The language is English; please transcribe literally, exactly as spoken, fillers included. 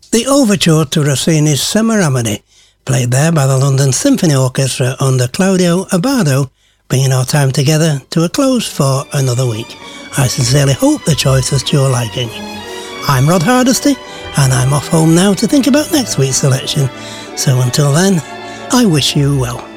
The overture to Rossini's Semaramani, played there by the London Symphony Orchestra under Claudio Abbado, bringing our time together to a close for another week. I sincerely hope the choice is to your liking. I'm Rod Hardesty, and I'm off home now to think about next week's selection. So until then, I wish you well.